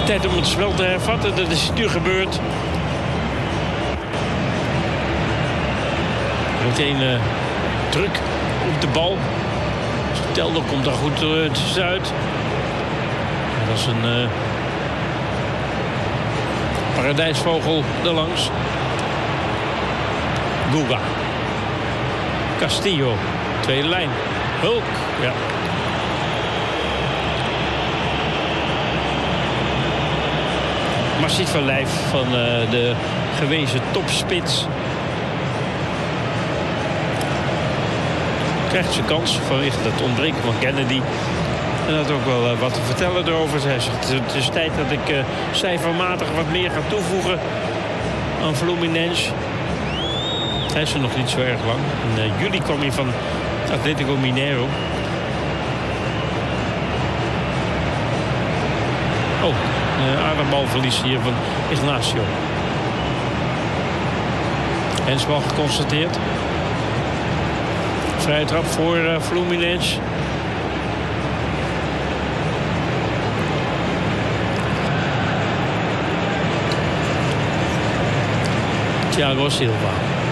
Tijd om het spel te hervatten. Dat is nu gebeurd. Meteen druk op de bal. Telder komt daar goed tussenuit. Dat is een paradijsvogel erlangs. Guga. Castillo. Tweede lijn. Hulk. Ja. Massief van lijf van de gewezen topspits. Krijgt zijn kans vanwege het ontbreken van Kennedy. En had ook wel wat te vertellen erover. Hij zegt, het is tijd dat ik cijfermatig wat meer ga toevoegen aan Fluminense. Hij is er nog niet zo erg lang. In juli kwam hij van Atletico Mineiro. Oh, aardig balverlies hier van Ignacio. Hensbal geconstateerd. Vrije trap voor Fluminense. Thiago Silva.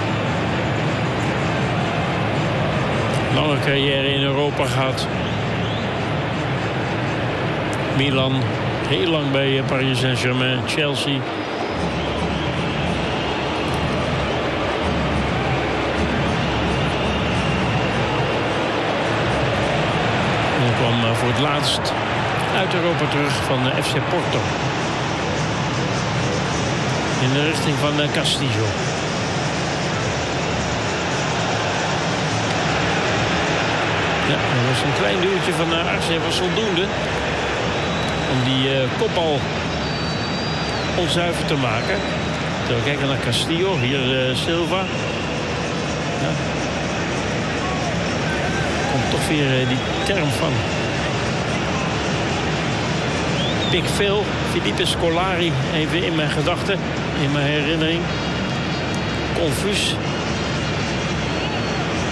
Lange carrière in Europa gehad. Milan, heel lang bij Paris Saint-Germain, Chelsea. En hij kwam voor het laatst uit Europa terug van FC Porto. In de richting van Castillo. Ja, dat was een klein duwtje van Arce, was voldoende om die kopbal onzuiver te maken. Terwijl we kijken naar Castillo, hier Silva. Ja. Komt toch weer die term van Big Phil, Felipe Scolari, even in mijn gedachten, in mijn herinnering. Confuus.